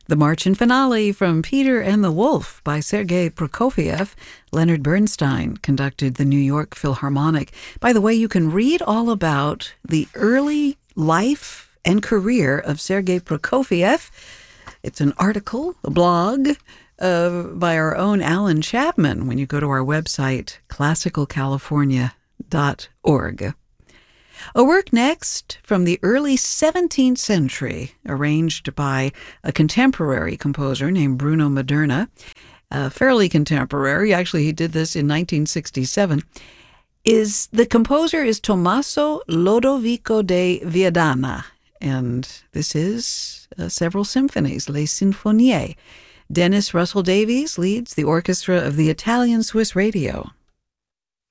The March and Finale from Peter and the Wolf by Sergei Prokofiev. Leonard Bernstein conducted the New York Philharmonic. By the way, you can read all about the early life and career of Sergei Prokofiev. It's an article, a blog, by our own Alan Chapman when you go to our website, classicalcalifornia.org. A work next from the early 17th century, arranged by a contemporary composer named Bruno Maderna, fairly contemporary, actually he did this in 1967, the composer is Tommaso Lodovico de Viadana, and this is several symphonies, Les Sinfonie. Dennis Russell Davies leads the orchestra of the Italian Swiss Radio.